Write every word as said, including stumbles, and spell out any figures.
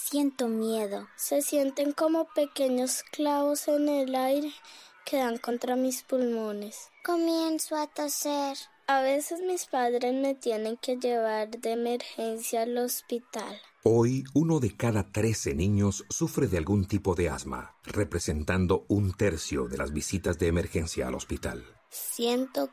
Siento miedo. Se sienten como pequeños clavos en el aire que dan contra mis pulmones. Comienzo a toser. A veces mis padres me tienen que llevar de emergencia al hospital. Hoy, uno de cada trece niños sufre de algún tipo de asma, representando un tercio de las visitas de emergencia al hospital. Siento